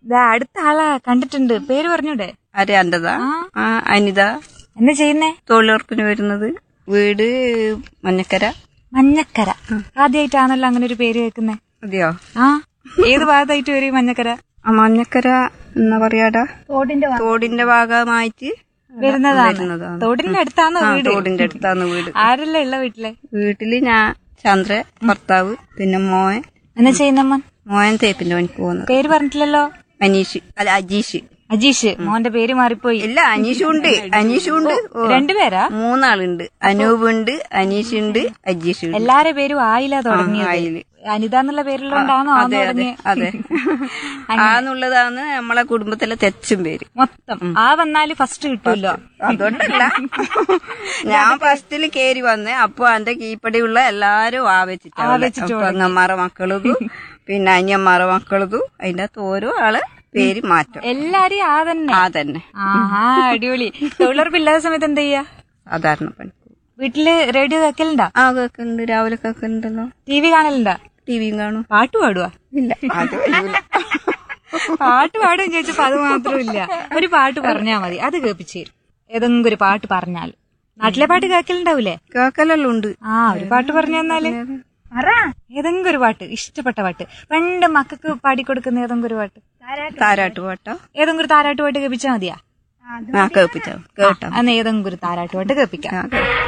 അടുത്ത ആളാ കണ്ടിട്ടുണ്ട്. പേര് പറഞ്ഞൂടെ? ആരെ? എന്റെതാ? അനിത. എന്നാ ചെയ്യുന്നേ? തൊഴിലുറപ്പിന് വരുന്നത്. വീട് മഞ്ഞക്കര. മഞ്ഞക്കര. ആദ്യമായിട്ടാണല്ലോ അങ്ങനെ ഒരു പേര് കേൾക്കുന്നേ. അതെയോ? ഏത് ഭാഗത്തായിട്ട് വരും മഞ്ഞക്കര? മഞ്ഞക്കര എന്നാ പറയാടാ, തോടിന്റെ ഭാഗമായിട്ട് വരുന്നതാണ്. തോടിന്റെ അടുത്താണോ വീട്? തോടിന്റെ അടുത്താണ് വീട്. ആരെല്ലാം ഉള്ള വീട്ടിലെ? വീട്ടില് ഞാൻ, ചന്ദ്ര, ഭർത്താവ്, പിന്നെ മോൻ. എന്നാ ചെയ്യുന്നമ്മ? മോൻ തേപ്പിന്റെ പണിക്ക് പോകുന്നത്. പേര് പറഞ്ഞിട്ടില്ലല്ലോ. അനീഷ് അല്ല അജീഷ്. അജീഷ്. മോന്റെ പേര് മാറിപ്പോയി. ഇല്ല, അനീഷുണ്ട്. അനീഷുണ്ട്. രണ്ടുപേരാ? 3 ആളുണ്ട്. അനൂപുണ്ട്, അനീഷുണ്ട്, അജീഷ് ഉണ്ട്. എല്ലാരെ പേരും ആയില്ല തുടങ്ങിയത്. അനിത എന്നുള്ള പേരിലുണ്ടാണോ? അതെ അതെ. ആന്നുള്ളതാണ് നമ്മളെ കുടുംബത്തിലെ തെച്ചും പേര് മൊത്തം. വന്നാല് ഫസ്റ്റ് കിട്ടുമല്ലോ. അതുകൊണ്ടല്ല, ഞാൻ ഫസ്റ്റില് കേറി വന്നേ. അപ്പൊ എന്റെ കീപ്പടിയുള്ള എല്ലാരും ആവച്ചിട്ട് പെങ്ങന്മാരെ മക്കളതും പിന്നെ അനിയന്മാരെ മക്കളതും അതിന്റെ അകത്ത് ഓരോ ആള് പേര് മാറ്റം. എല്ലാരും തന്നെ. അടിപൊളി. തൊഴിലുറപ്പില്ലാത്ത സമയത്ത് എന്താ ചെയ്യാ? സാധാരണ പണി. വീട്ടില് റേഡിയോ കേൾക്കലുണ്ടാ? കേൾക്കുന്നുണ്ട്. രാവിലെ കേൾക്കുന്നുണ്ടല്ലോ. TV കാണലുണ്ടാ? ടിവിയും കാണും. പാട്ട് പാടുവാ? ഇല്ല, അത് പാട്ട് പാടും ചോദിച്ചപ്പോ അത് മാത്രമില്ല. ഒരു പാട്ട് പറഞ്ഞാ മതി, അത് കേൾപ്പിച്ചു തരും. ഏതെങ്കിലും ഒരു പാട്ട് പറഞ്ഞാൽ. നാട്ടിലെ പാട്ട് കേൾക്കലുണ്ടാവൂലേ? കേൾക്കലെല്ലാം ഉണ്ട്. ഒരു പാട്ട് പറഞ്ഞു തന്നാല്. ഏതെങ്കിലും ഒരു പാട്ട്, ഇഷ്ടപ്പെട്ട പാട്ട്. പണ്ട് മക്കൾക്ക് പാടിക്കൊടുക്കുന്ന ഏതെങ്കിലും ഒരു പാട്ട്. താരാട്ട് പാട്ടോ? ഏതെങ്കിലും ഒരു താരാട്ട് പാട്ട് കേൾപ്പിച്ചാ മതിയാ? കേൾപ്പിച്ചോ. കേട്ടോ? അന്ന് ഏതെങ്കിലും ഒരു താരാട്ട് പാട്ട് കേൾപ്പിക്കാം.